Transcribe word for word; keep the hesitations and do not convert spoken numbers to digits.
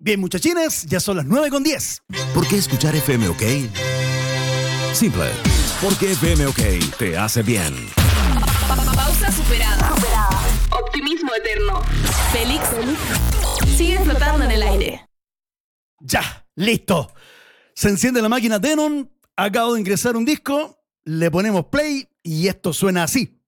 Bien, muchachines, ya son las nueve con diez. ¿Por qué escuchar F M OK? Simple. Porque F M OK te hace bien. Pausa superada. superada. Optimismo eterno. Félix sigue flotando en el aire. Ya, listo. Se enciende la máquina Denon, acabo de ingresar un disco, le ponemos play y esto suena así.